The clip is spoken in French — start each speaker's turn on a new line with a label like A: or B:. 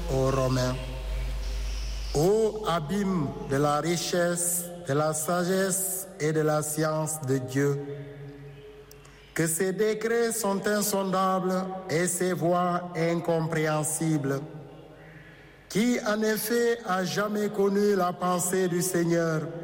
A: aux Romains. Ô abîme de la richesse, de la sagesse et de la science de Dieu, que ses décrets sont insondables et ses voies incompréhensibles. Qui en effet a jamais connu la pensée du Seigneur?